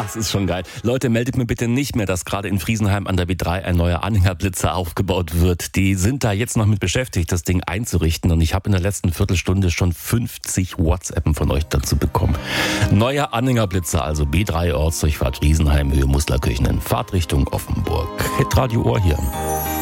Das ist schon geil. Leute, meldet mir bitte nicht mehr, dass gerade in Friesenheim an der B3 ein neuer Anhängerblitzer aufgebaut wird. Die sind da jetzt noch mit beschäftigt, das Ding einzurichten. Und ich habe in der letzten Viertelstunde schon 50 WhatsAppen von euch dazu bekommen. Neuer Anhängerblitzer, also B3 Ortsdurchfahrt Friesenheim, Höhe Muslerkirchen in Fahrtrichtung Offenburg. Hitradio Ohr hier.